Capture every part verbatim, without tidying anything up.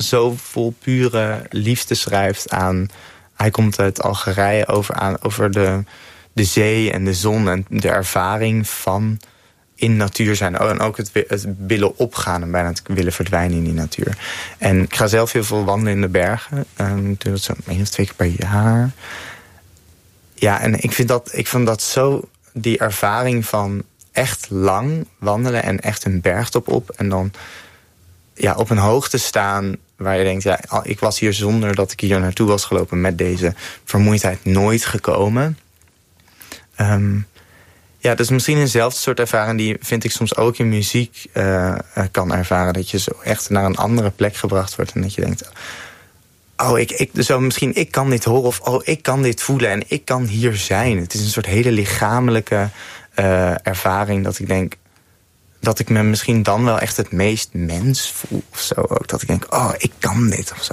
zo vol pure liefde schrijft aan... Hij komt uit Algerije over, aan, over de, de zee en de zon... en de ervaring van in natuur zijn. En ook het, het willen opgaan en bijna het willen verdwijnen in die natuur. En ik ga zelf heel veel wandelen in de bergen. Um, ik doe dat zo één of twee keer per jaar. Ja, en ik vind dat, ik vind dat zo... die ervaring van echt lang wandelen en echt een bergtop op... en dan ja, op een hoogte staan waar je denkt... ja, ik was hier zonder dat ik hier naartoe was gelopen... met deze vermoeidheid nooit gekomen. Um, ja, dus misschien eenzelfde soort ervaring... die vind ik soms ook in muziek uh, kan ervaren. Dat je zo echt naar een andere plek gebracht wordt... en dat je denkt... oh, ik, ik, zo misschien ik kan dit horen of oh, ik kan dit voelen... en ik kan hier zijn. Het is een soort hele lichamelijke uh, ervaring dat ik denk... dat ik me misschien dan wel echt het meest mens voel of zo. Ook dat ik denk, oh, ik kan dit of zo.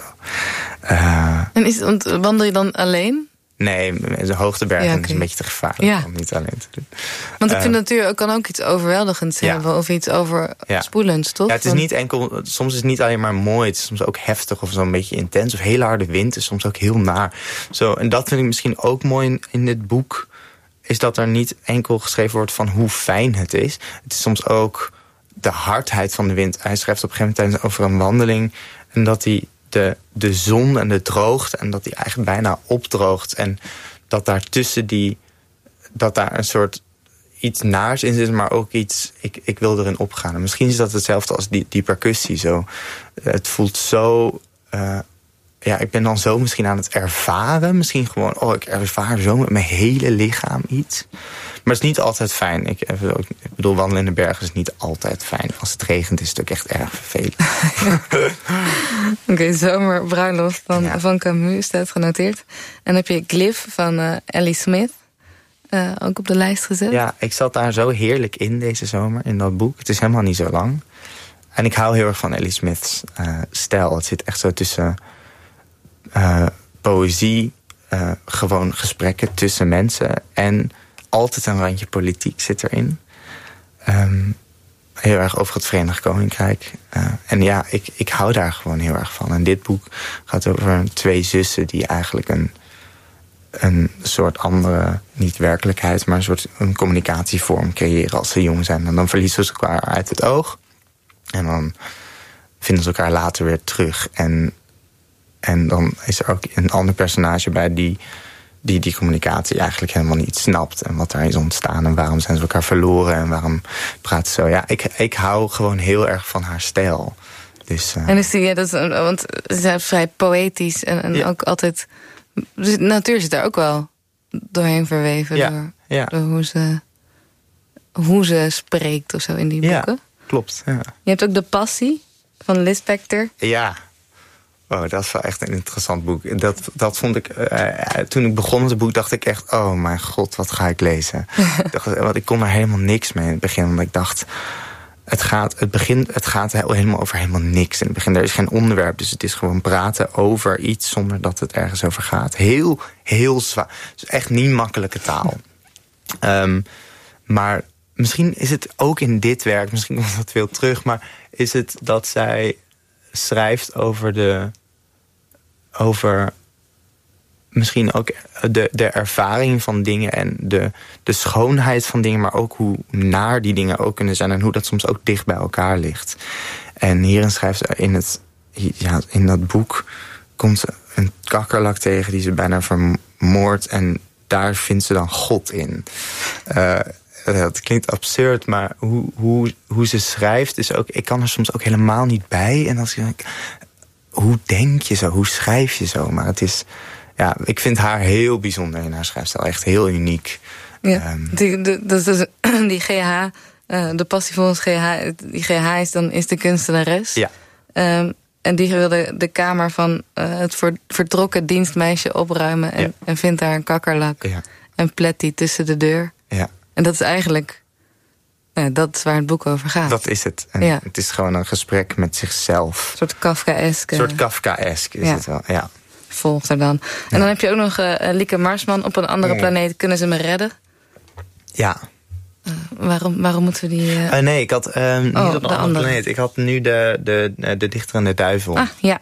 Uh, en is, want wandel je dan alleen? Nee, de hoogtebergen ja, okay. is een beetje te gevaarlijk ja. om niet alleen te doen. Want ik uh, vind natuur kan ook iets overweldigends ja. hebben... of iets overspoelends, ja. toch? Ja, het is niet enkel, soms is het niet alleen maar mooi... het is soms ook heftig of zo'n beetje intens... of hele harde wind is soms ook heel naar. Zo, en dat vind ik misschien ook mooi in, in dit boek... is dat er niet enkel geschreven wordt van hoe fijn het is. Het is soms ook de hardheid van de wind. Hij schrijft op een gegeven moment over een wandeling... en dat hij de, de zon en de droogte... en dat die eigenlijk bijna opdroogt... en dat daartussen die... dat daar een soort iets naars in zit... maar ook iets, ik, ik wil erin opgaan. En misschien is dat hetzelfde als die, die percussie. Zo. Het voelt zo... Uh, ja, ik ben dan zo misschien aan het ervaren. Misschien gewoon, oh, ik ervaar zo met mijn hele lichaam iets. Maar het is niet altijd fijn. Ik, ik bedoel, wandelen in de bergen is niet altijd fijn. Als het regent is het ook echt erg vervelend. Oké, okay, Zomer Bruiloft van, ja. van Camus staat genoteerd. En dan heb je Glyph van uh, Ellie Smith. Uh, ook op de lijst gezet. Ja, ik zat daar zo heerlijk in deze zomer, in dat boek. Het is helemaal niet zo lang. En ik hou heel erg van Ellie Smith's uh, stijl. Het zit echt zo tussen... Uh, poëzie, uh, gewoon gesprekken tussen mensen... en altijd een randje politiek zit erin. Um, heel erg over het Verenigd Koninkrijk. Uh, en ja, ik, ik hou daar gewoon heel erg van. En dit boek gaat over twee zussen... die eigenlijk een, een soort andere, niet werkelijkheid... maar een soort een communicatievorm creëren als ze jong zijn. En dan verliezen ze elkaar uit het oog. En dan vinden ze elkaar later weer terug... En En dan is er ook een ander personage bij die, die die communicatie eigenlijk helemaal niet snapt. En wat daar is ontstaan en waarom zijn ze elkaar verloren en waarom praten ze zo. Ja, ik, ik hou gewoon heel erg van haar stijl. Dus, uh... En is die, ja, dat is, want ze is vrij poëtisch en, en ja. ook altijd... Dus de natuur zit daar ook wel doorheen verweven. Ja. Door, ja. door hoe, ze, hoe ze spreekt of zo in die boeken. Ja, klopt. Ja. Je hebt ook De Passie van Liz Spector. Ja. Oh, dat is wel echt een interessant boek. Dat, dat vond ik, uh, toen ik begon met het boek dacht ik echt... oh mijn god, wat ga ik lezen? ik dacht, want ik kon er helemaal niks mee in het begin. Omdat ik dacht, het gaat, het begin, het gaat helemaal over helemaal niks. In het begin, er is geen onderwerp. Dus het is gewoon praten over iets zonder dat het ergens over gaat. Heel, heel zwaar. Dus echt niet makkelijke taal. Um, maar misschien is het ook in dit werk... misschien komt dat veel terug... maar is het dat zij... schrijft over de... over misschien ook de, de ervaring van dingen... en de, de schoonheid van dingen... maar ook hoe naar die dingen ook kunnen zijn... en hoe dat soms ook dicht bij elkaar ligt. En hierin schrijft ze in, het, ja, in dat boek... komt ze een kakkerlak tegen die ze bijna vermoordt... en daar vindt ze dan God in. Uh, Dat klinkt absurd, maar hoe, hoe, hoe ze schrijft is ook... ik kan er soms ook helemaal niet bij. En als ik, hoe denk je zo? Hoe schrijf je zo? Maar het is... ja, ik vind haar heel bijzonder in haar schrijfstijl. Echt heel uniek. Ja, um, die, de, dus, dus, die G H, uh, de passie volgens G H... die G H is dan is de kunstenares. Ja. Um, en die wilde de kamer van uh, het vertrokken dienstmeisje opruimen... en, ja. en vindt daar een kakkerlak. Ja. En plet die tussen de deur. Ja. En dat is eigenlijk... Ja, dat is waar het boek over gaat. Dat is het. En ja. Het is gewoon een gesprek met zichzelf. Een soort Kafkaesk. Een soort Kafkaesk is ja. het wel, ja. Volgt er dan. En ja. dan heb je ook nog uh, Lieke Marsman. Op een andere oh. planeet kunnen ze me redden. Ja. Uh, waarom, waarom moeten we die... Uh... Uh, nee, ik had uh, niet oh, op een andere, andere planeet. Ik had nu de, de, de dichter en de duivel. Ah, ja.